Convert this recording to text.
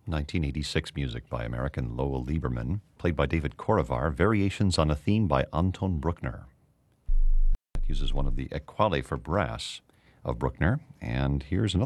1986 music by American Lowell Lieberman, played by David Korovar, variations on a theme by Anton Bruckner. It uses one of the equale for brass of Bruckner, and here's another